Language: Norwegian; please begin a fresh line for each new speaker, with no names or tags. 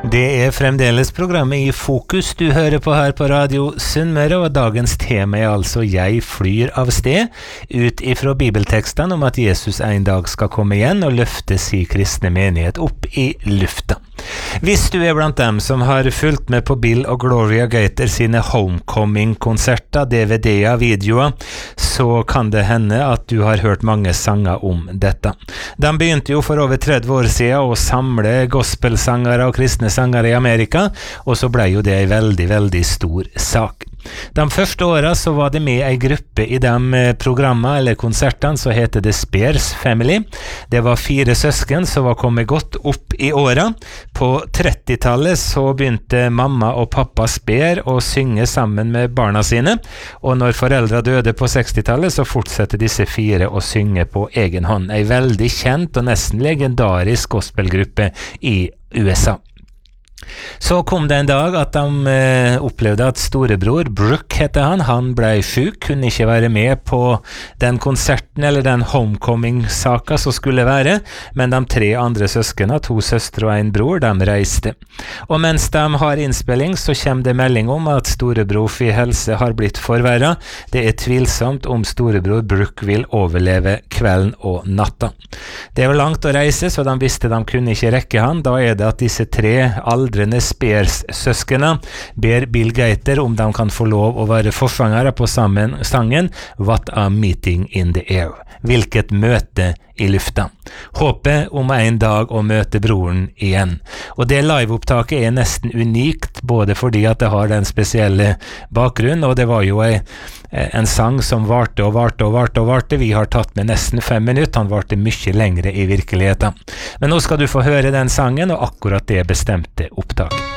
Det fremdeles programmet I Fokus du hører på her på Radio Sunnmøre, og dagens tema altså «Jeg flyr av sted», ut ifra bibelteksten om at Jesus en dag skal komme igjen og løfte sin kristne menighet opp I lufta. Hvis du blant dem som har fulgt med på Bill og Gloria Gaither sine Homecoming-konserter, DVD-er, videoer, så kan det hende at du har hørt mange sanger om dette. De begynte jo for over 30 år siden å samle gospelsangere og kristne sangere I Amerika, og så ble jo det en veldig, veldig stor sak. De første årene så var det med en gruppe I de programmene eller konsertene så heter det Spears Family. Det var 4 søsken som var kommet godt opp I åra. På 30-tallet så begynte mamma og pappa Spear å synge sammen med barna sine, og når foreldre døde på 60-tallet så fortsatte disse 4 å synge på egen hånd. En veldig kjent og nesten legendarisk gospelgruppe I USA. Så kom det en dag at de opplevde at storebror, Brooke heter han ble syk, kunne ikke være med på den konserten eller den homecoming-saka som skulle være, men de 3 andre søskene, 2 søstre og en bror, de reiste. Og mens de har innspilling så kommer det melding om at storebror for helse har blitt forverret. Det tvilsomt om storebror Brooke vil overleve kvelden og natta. Det var langt å reise, så de visste de kunne ikke rekke han. Da det at disse 3 aldrende Spears-søskene ber Bill Gaither om de kan få lov å være forsangere på sangen What a Meeting in the Air. Hvilket møte I lufta. Håpet om en dag å møte broren igjen. Og det liveopptaket nesten unikt, både fordi at det har den spesielle bakgrunnen, og det var jo en sang som varte og varte og varte og varte. Vi har tatt med nesten 5 minutter, han varte mye lengre I virkeligheten. Men nå skal du få høre den sangen, og akkurat det bestemte opptaket.